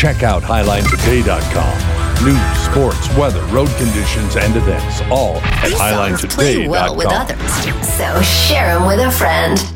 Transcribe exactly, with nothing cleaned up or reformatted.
Check out highline today dot com. News, sports, weather, road conditions, and events, all at These highline songs today play dot com. well with others, so share them with a friend.